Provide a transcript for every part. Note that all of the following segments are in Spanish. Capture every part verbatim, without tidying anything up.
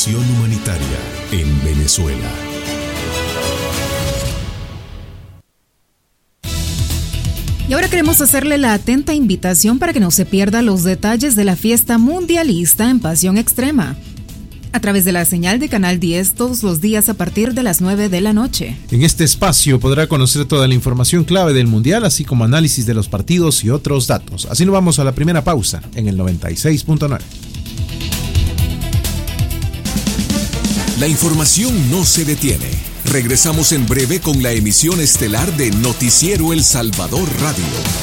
Acción humanitaria en Venezuela. Y ahora queremos hacerle la atenta invitación para que no se pierda los detalles de la fiesta mundialista en Pasión Extrema, a través de la señal de Canal diez todos los días a partir de las nueve de la noche. En este espacio podrá conocer toda la información clave del Mundial, así como análisis de los partidos y otros datos. Así nos vamos a la primera pausa en el noventa y seis punto nueve. La información no se detiene. Regresamos en breve con la emisión estelar de Noticiero El Salvador Radio.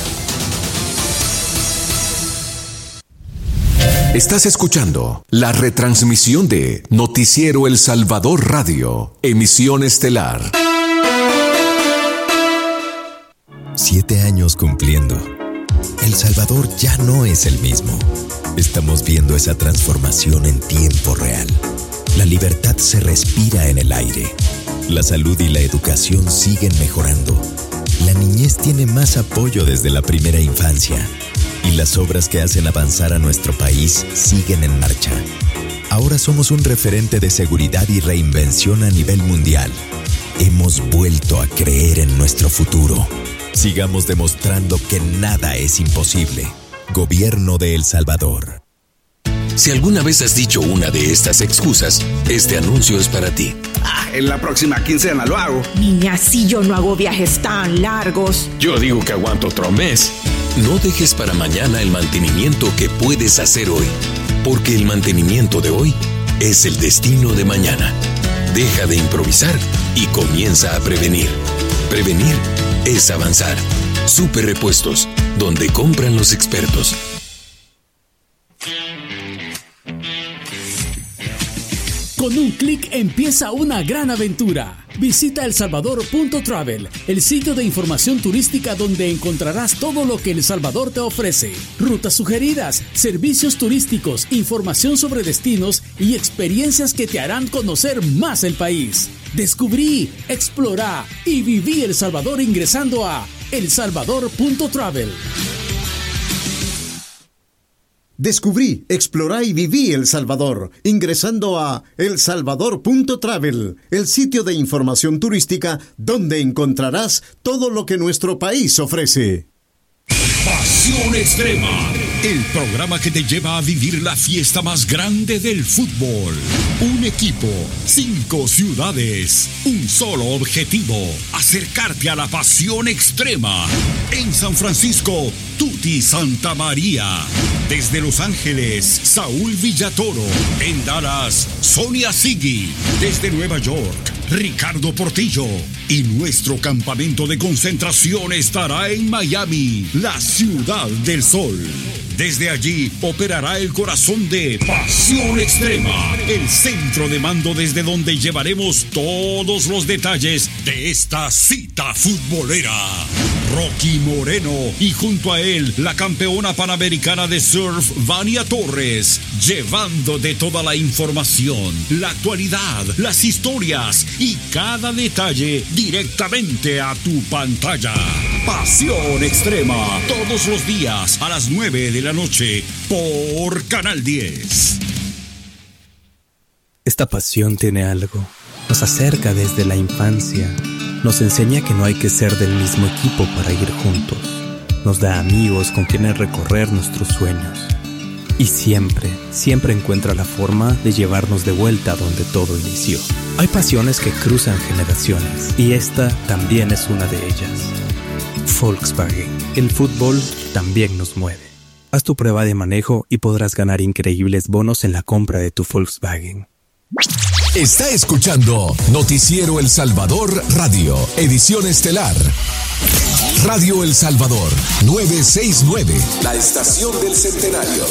Estás escuchando la retransmisión de Noticiero El Salvador Radio, emisión estelar. Siete años cumpliendo. El Salvador ya no es el mismo. Estamos viendo esa transformación en tiempo real. La libertad se respira en el aire. La salud y la educación siguen mejorando. La niñez tiene más apoyo desde la primera infancia. Y las obras que hacen avanzar a nuestro país siguen en marcha. Ahora somos un referente de seguridad y reinvención a nivel mundial. Hemos vuelto a creer en nuestro futuro. Sigamos demostrando que nada es imposible. Gobierno de El Salvador. Si alguna vez has dicho una de estas excusas, este anuncio es para ti. Ah, en la próxima quincena lo hago. Niña, si yo no hago viajes tan largos. Yo digo que aguanto otro mes. No dejes para mañana el mantenimiento que puedes hacer hoy, porque el mantenimiento de hoy es el destino de mañana. Deja de improvisar y comienza a prevenir. Prevenir es avanzar. Super Repuestos, donde compran los expertos. Con un clic empieza una gran aventura. Visita el salvador punto travel, el sitio de información turística donde encontrarás todo lo que El Salvador te ofrece. Rutas sugeridas, servicios turísticos, información sobre destinos y experiencias que te harán conocer más el país. Descubrí, explorá y viví El Salvador ingresando a el salvador punto travel. Descubrí, explorá y viví El Salvador, ingresando a el salvador punto travel, el sitio de información turística donde encontrarás todo lo que nuestro país ofrece. Pasión Extrema, el programa que te lleva a vivir la fiesta más grande del fútbol. Un equipo, cinco ciudades, un solo objetivo: acercarte a la pasión extrema. En San Francisco, Tuti Santa María. Desde Los Ángeles, Saúl Villatoro. En Dallas, Sonia Sigui. Desde Nueva York, Ricardo Portillo. Y nuestro campamento de concentración estará en Miami, la ciudad del sol. Desde allí operará el corazón de Pasión Extrema, el centro de mando desde donde llevaremos todos los detalles de esta cita futbolera. Rocky Moreno y junto a él la campeona panamericana de surf Vania Torres, llevando de toda la información, la actualidad, las historias y cada detalle directamente a tu pantalla. Pasión Extrema, todos los días a las nueve de la noche por Canal diez. Esta pasión tiene algo. Nos acerca desde la infancia. Nos enseña que no hay que ser del mismo equipo para ir juntos. Nos da amigos con quienes recorrer nuestros sueños. Y siempre, siempre encuentra la forma de llevarnos de vuelta a donde todo inició. Hay pasiones que cruzan generaciones y esta también es una de ellas. Volkswagen. El fútbol también nos mueve. Haz tu prueba de manejo y podrás ganar increíbles bonos en la compra de tu Volkswagen. Está escuchando Noticiero El Salvador Radio, edición estelar. Radio El Salvador, novecientos sesenta y nueve, la estación del centenario.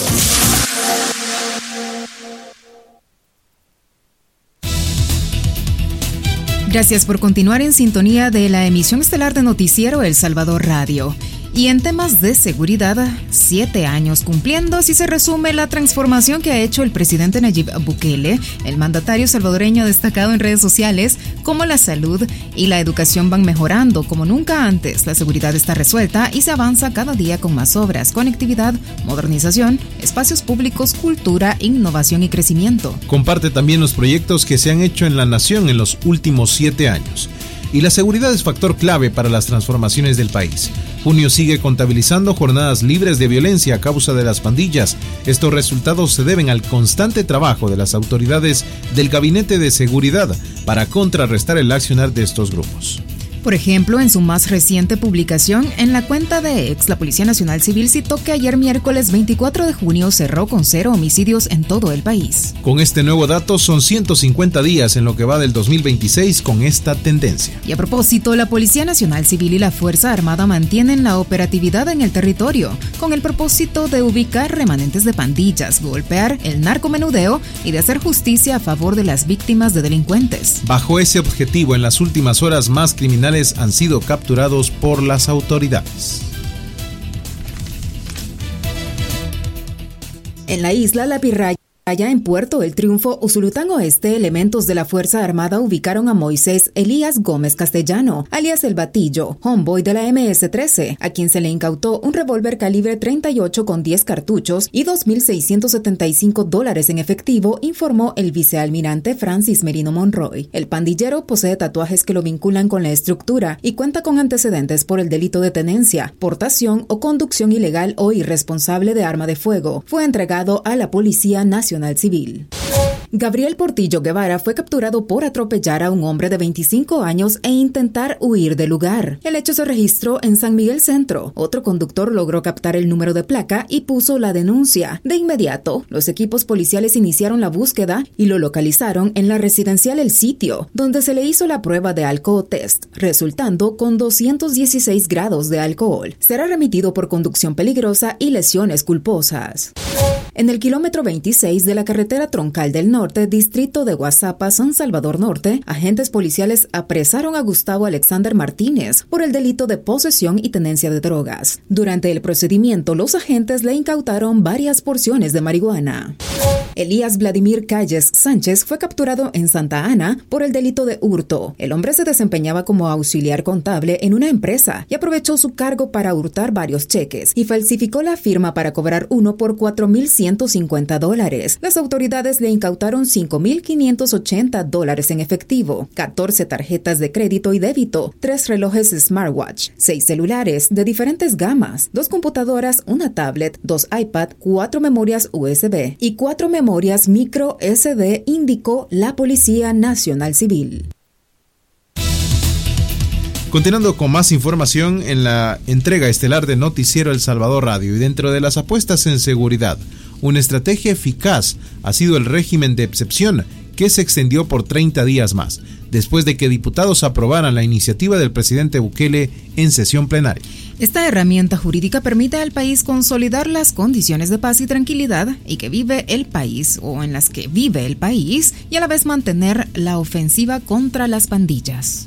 Gracias por continuar en sintonía de la emisión estelar de Noticiero El Salvador Radio. Y en temas de seguridad, siete años cumpliendo, así se resume la transformación que ha hecho el presidente Nayib Bukele. El mandatario salvadoreño ha destacado en redes sociales cómo la salud y la educación van mejorando como nunca antes. La seguridad está resuelta y se avanza cada día con más obras, conectividad, modernización, espacios públicos, cultura, innovación y crecimiento. Comparte también los proyectos que se han hecho en la nación en los últimos siete años. Y la seguridad es factor clave para las transformaciones del país. Junio sigue contabilizando jornadas libres de violencia a causa de las pandillas. Estos resultados se deben al constante trabajo de las autoridades del Gabinete de Seguridad para contrarrestar el accionar de estos grupos. Por ejemplo, en su más reciente publicación, en la cuenta de X, la Policía Nacional Civil citó que ayer miércoles veinticuatro de junio cerró con cero homicidios en todo el país. Con este nuevo dato, son ciento cincuenta días en lo que va del dos mil veintiséis con esta tendencia. Y a propósito, la Policía Nacional Civil y la Fuerza Armada mantienen la operatividad en el territorio, con el propósito de ubicar remanentes de pandillas, golpear el narcomenudeo y de hacer justicia a favor de las víctimas de delincuentes. Bajo ese objetivo, en las últimas horas más criminales han sido capturados por las autoridades. En la isla La Pirraya, allá en Puerto El Triunfo, Usulután Oeste, elementos de la Fuerza Armada ubicaron a Moisés Elías Gómez Castellano, alias El Batillo, homeboy de la eme ese trece, a quien se le incautó un revólver calibre treinta y ocho con diez cartuchos y dos mil seiscientos setenta y cinco dólares en efectivo, informó el vicealmirante Francis Merino Monroy. El pandillero posee tatuajes que lo vinculan con la estructura y cuenta con antecedentes por el delito de tenencia, portación o conducción ilegal o irresponsable de arma de fuego. Fue entregado a la Policía Nacional Civil. Gabriel Portillo Guevara fue capturado por atropellar a un hombre de veinticinco años e intentar huir del lugar. El hecho se registró en San Miguel Centro. Otro conductor logró captar el número de placa y puso la denuncia. De inmediato, los equipos policiales iniciaron la búsqueda y lo localizaron en la residencial El Sitio, donde se le hizo la prueba de alcohol test, resultando con doscientos dieciséis grados de alcohol. Será remitido por conducción peligrosa y lesiones culposas. En el kilómetro veintiséis de la carretera troncal del norte, distrito de Guazapa, San Salvador Norte, agentes policiales apresaron a Gustavo Alexander Martínez por el delito de posesión y tenencia de drogas. Durante el procedimiento, los agentes le incautaron varias porciones de marihuana. Elías Vladimir Calles Sánchez fue capturado en Santa Ana por el delito de hurto. El hombre se desempeñaba como auxiliar contable en una empresa y aprovechó su cargo para hurtar varios cheques y falsificó la firma para cobrar uno por cuatro mil ciento cincuenta dólares. Las autoridades le incautaron cinco mil quinientos ochenta dólares en efectivo, catorce tarjetas de crédito y débito, tres relojes smartwatch, seis celulares de diferentes gamas, dos computadoras, una tablet, dos iPad, cuatro memorias U S B y cuatro memorias micro ese de, indicó la Policía Nacional Civil. Continuando con más información en la entrega estelar de Noticiero El Salvador Radio, y dentro de las apuestas en seguridad, una estrategia eficaz ha sido el régimen de excepción, que se extendió por treinta días más, después de que diputados aprobaran la iniciativa del presidente Bukele en sesión plenaria. Esta herramienta jurídica permite al país consolidar las condiciones de paz y tranquilidad y que vive el país o en las que vive el país, y a la vez mantener la ofensiva contra las pandillas.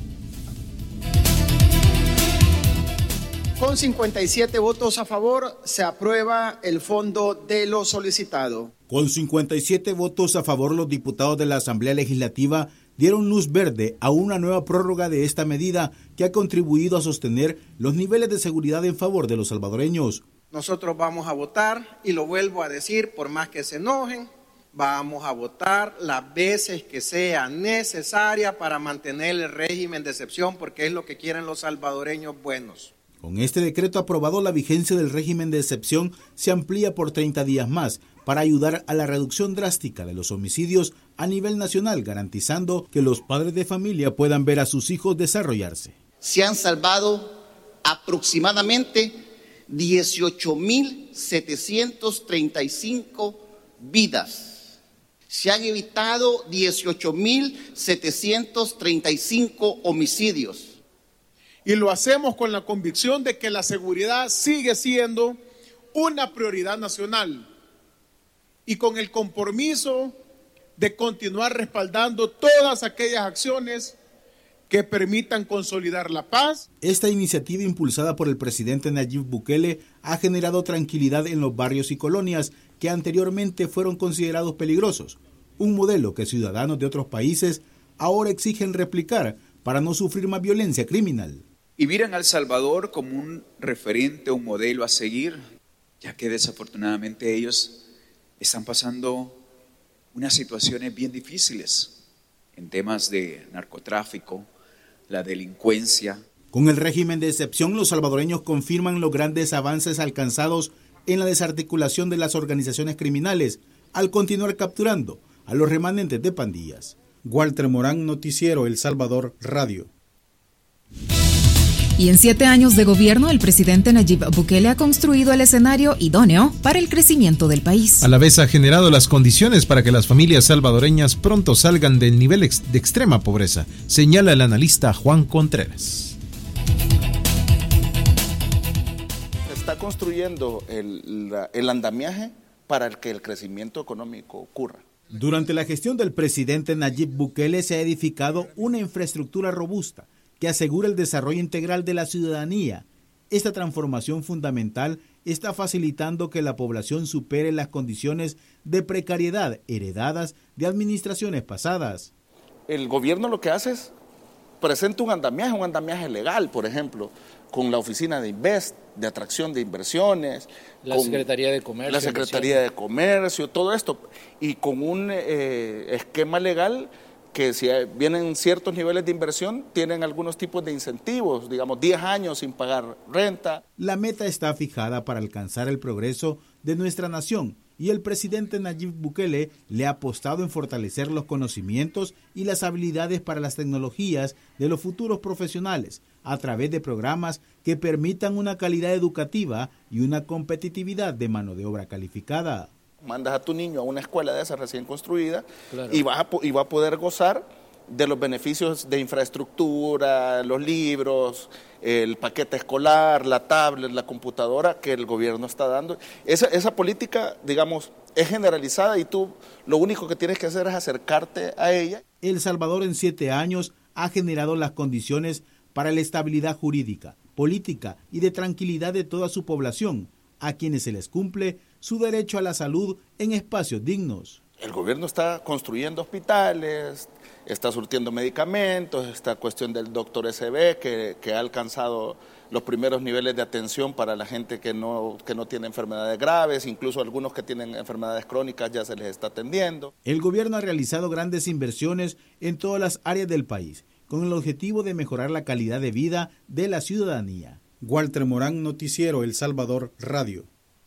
Con cincuenta y siete votos a favor, se aprueba el fondo de lo solicitado. Con cincuenta y siete votos a favor, los diputados de la Asamblea Legislativa dieron luz verde a una nueva prórroga de esta medida que ha contribuido a sostener los niveles de seguridad en favor de los salvadoreños. Nosotros vamos a votar, y lo vuelvo a decir, por más que se enojen, vamos a votar las veces que sea necesaria para mantener el régimen de excepción, porque es lo que quieren los salvadoreños buenos. Con este decreto aprobado, la vigencia del régimen de excepción se amplía por treinta días más para ayudar a la reducción drástica de los homicidios a nivel nacional, garantizando que los padres de familia puedan ver a sus hijos desarrollarse. Se han salvado aproximadamente dieciocho mil setecientos treinta y cinco vidas. Se han evitado dieciocho mil setecientos treinta y cinco homicidios. Y lo hacemos con la convicción de que la seguridad sigue siendo una prioridad nacional y con el compromiso de continuar respaldando todas aquellas acciones que permitan consolidar la paz. Esta iniciativa impulsada por el presidente Nayib Bukele ha generado tranquilidad en los barrios y colonias que anteriormente fueron considerados peligrosos, un modelo que ciudadanos de otros países ahora exigen replicar para no sufrir más violencia criminal. Y miran a El Salvador como un referente, un modelo a seguir, ya que desafortunadamente ellos están pasando unas situaciones bien difíciles en temas de narcotráfico, la delincuencia. Con el régimen de excepción, los salvadoreños confirman los grandes avances alcanzados en la desarticulación de las organizaciones criminales al continuar capturando a los remanentes de pandillas. Walter Morán, Noticiero El Salvador Radio. Y en siete años de gobierno, el presidente Nayib Bukele ha construido el escenario idóneo para el crecimiento del país. A la vez ha generado las condiciones para que las familias salvadoreñas pronto salgan del nivel ex- de extrema pobreza, señala el analista Juan Contreras. Está construyendo el, la, el andamiaje para que el crecimiento económico ocurra. Durante la gestión del presidente Nayib Bukele se ha edificado una infraestructura robusta que asegura el desarrollo integral de la ciudadanía. Esta transformación fundamental está facilitando que la población supere las condiciones de precariedad heredadas de administraciones pasadas. El gobierno lo que hace es presenta un andamiaje, un andamiaje legal, por ejemplo, con la oficina de Invest, de atracción de inversiones, la con Secretaría de Comercio, la Secretaría de Comercio, todo esto, y con un eh, esquema legal que si vienen ciertos niveles de inversión, tienen algunos tipos de incentivos, digamos diez años sin pagar renta. La meta está fijada para alcanzar el progreso de nuestra nación y el presidente Nayib Bukele le ha apostado en fortalecer los conocimientos y las habilidades para las tecnologías de los futuros profesionales a través de programas que permitan una calidad educativa y una competitividad de mano de obra calificada. Mandas a tu niño a una escuela de esa recién construida, claro, y, vas a, y va a poder gozar de los beneficios de infraestructura, los libros, el paquete escolar, la tablet, la computadora que el gobierno está dando. Esa, esa política, digamos, es generalizada y tú lo único que tienes que hacer es acercarte a ella. El Salvador en siete años ha generado las condiciones para la estabilidad jurídica, política y de tranquilidad de toda su población, a quienes se les cumple su derecho a la salud en espacios dignos. El gobierno está construyendo hospitales, está surtiendo medicamentos, esta cuestión del doctor S B que, que ha alcanzado los primeros niveles de atención para la gente que no, que no tiene enfermedades graves, incluso algunos que tienen enfermedades crónicas ya se les está atendiendo. El gobierno ha realizado grandes inversiones en todas las áreas del país, con el objetivo de mejorar la calidad de vida de la ciudadanía. Walter Morán, Noticiero El Salvador Radio.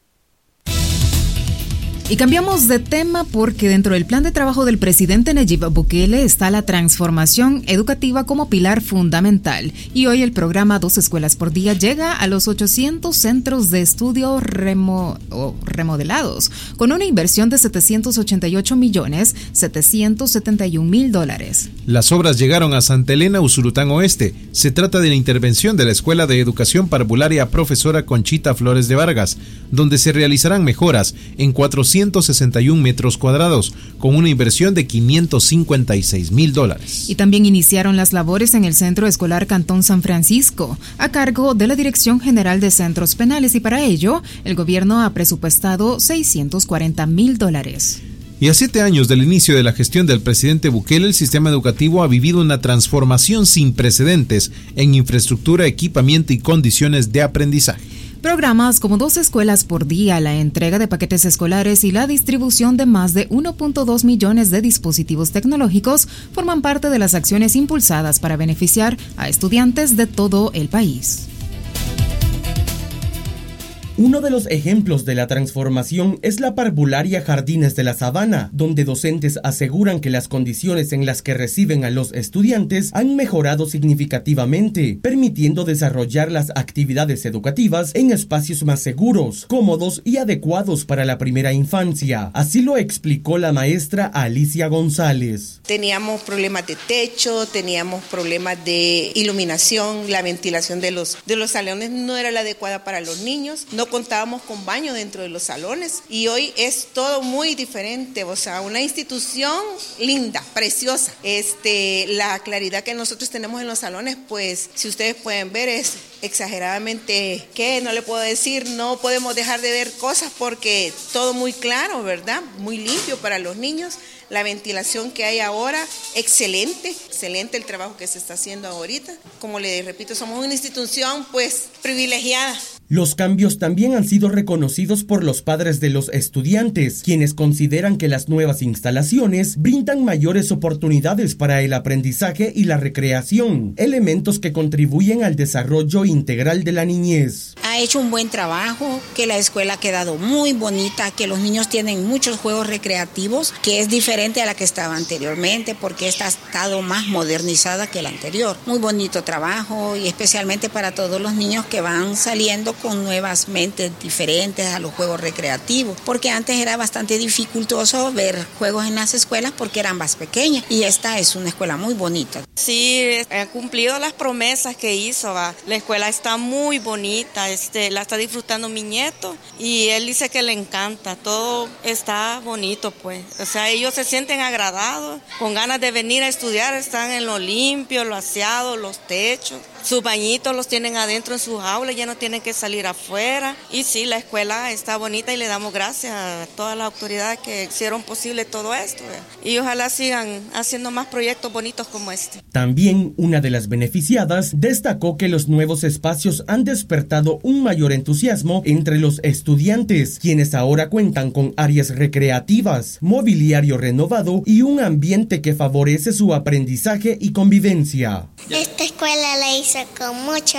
Y cambiamos de tema porque dentro del plan de trabajo del presidente Nayib Bukele está la transformación educativa como pilar fundamental. Y hoy el programa Dos Escuelas por Día llega a los ochocientos centros de estudio remo, oh, remodelados, con una inversión de setecientos ochenta y ocho millones setecientos setenta y un mil dólares. Las obras llegaron a Santa Elena, Usulután Oeste. Se trata de la intervención de la Escuela de Educación Parvularia Profesora Conchita Flores de Vargas, donde se realizarán mejoras en cuatrocientos sesenta y un metros cuadrados, con una inversión de quinientos cincuenta y seis mil dólares. Y también iniciaron las labores en el Centro Escolar Cantón San Francisco, a cargo de la Dirección General de Centros Penales, y para ello, el gobierno ha presupuestado seiscientos cuarenta mil dólares. Y a siete años del inicio de la gestión del presidente Bukele, el sistema educativo ha vivido una transformación sin precedentes en infraestructura, equipamiento y condiciones de aprendizaje. Programas como Dos Escuelas por Día, la entrega de paquetes escolares y la distribución de más de uno punto dos millones de dispositivos tecnológicos forman parte de las acciones impulsadas para beneficiar a estudiantes de todo el país. Uno de los ejemplos de la transformación es la Parvularia Jardines de la Sabana, donde docentes aseguran que las condiciones en las que reciben a los estudiantes han mejorado significativamente, permitiendo desarrollar las actividades educativas en espacios más seguros, cómodos y adecuados para la primera infancia. Así lo explicó la maestra Alicia González. Teníamos problemas de techo, teníamos problemas de iluminación, la ventilación de los, de los salones no era la adecuada para los niños. No no contábamos con baño dentro de los salones y hoy es todo muy diferente, o sea, una institución linda, preciosa. Este, la claridad que nosotros tenemos en los salones, pues, si ustedes pueden ver, es exageradamente, ¿qué? No le puedo decir, no podemos dejar de ver cosas porque todo muy claro, ¿verdad? Muy limpio para los niños. La ventilación que hay ahora, excelente, excelente el trabajo que se está haciendo ahorita. Como le repito, somos una institución pues privilegiada. Los cambios también han sido reconocidos por los padres de los estudiantes, quienes consideran que las nuevas instalaciones brindan mayores oportunidades para el aprendizaje y la recreación, elementos que contribuyen al desarrollo integral de la niñez. Ha hecho un buen trabajo, que la escuela ha quedado muy bonita, que los niños tienen muchos juegos recreativos, que es diferente a la que estaba anteriormente, porque esta ha estado más modernizada que la anterior. Muy bonito trabajo y especialmente para todos los niños que van saliendo con nuevas mentes diferentes a los juegos recreativos, porque antes era bastante dificultoso ver juegos en las escuelas porque eran más pequeñas y esta es una escuela muy bonita. Sí, ha cumplido las promesas que hizo, va. La escuela está muy bonita, este, la está disfrutando mi nieto y él dice que le encanta, todo está bonito pues, o sea, ellos se sienten agradados, con ganas de venir a estudiar, están en lo limpio, lo aseado, los techos, sus bañitos los tienen adentro en sus aulas, ya no tienen que salir afuera. Y sí, la escuela está bonita y le damos gracias a todas las autoridades que hicieron posible todo esto. Y ojalá sigan haciendo más proyectos bonitos como este. También una de las beneficiadas destacó que los nuevos espacios han despertado un mayor entusiasmo entre los estudiantes, quienes ahora cuentan con áreas recreativas, mobiliario renovado y un ambiente que favorece su aprendizaje y convivencia. Esta escuela la hice con mucho